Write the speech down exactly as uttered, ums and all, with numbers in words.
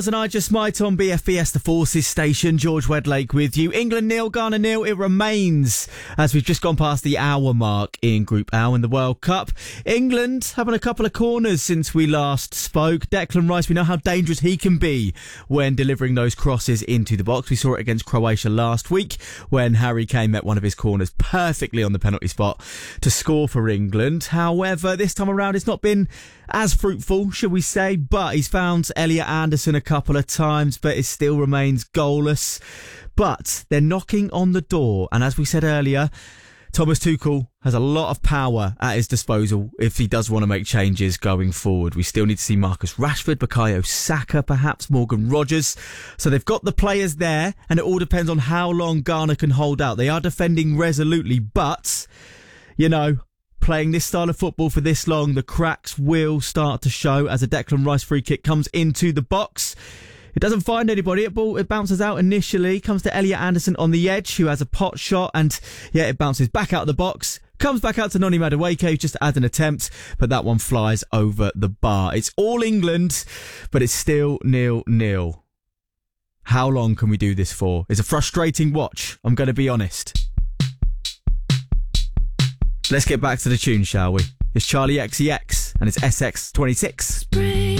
Mars and I Just Might on B F B S The Forces station. George Wedlake with you. England nil, Ghana nil. It remains as we've just gone past the hour mark in Group L in the World Cup. England having a couple of corners since we last spoke. Declan Rice, we know how dangerous he can be when delivering those crosses into the box. We saw it against Croatia last week when Harry Kane met one of his corners perfectly on the penalty spot to score for England. However, this time around it's not been as fruitful, should we say, but he's found Elliot Anderson a couple of times, but it still remains goalless. But they're knocking on the door, and as we said earlier, Thomas Tuchel has a lot of power at his disposal if he does want to make changes going forward. We still need to see Marcus Rashford, Bukayo Saka, perhaps Morgan Rogers. So they've got the players there, and it all depends on how long Ghana can hold out. They are defending resolutely, but, you know, playing this style of football for this long, the cracks will start to show as a Declan Rice free kick comes into the box. It doesn't find anybody. It, ball, it bounces out initially, comes to Elliot Anderson on the edge, who has a pot shot, and yeah, it bounces back out of the box, comes back out to Noni Madueke, who just adds an attempt, but that one flies over the bar. It's all England, but it's still nil nil. How long can we do this for? It's a frustrating watch, I'm going to be honest. Let's get back to the tune, shall we? It's Charlie X C X and it's S X twenty-six. Spring.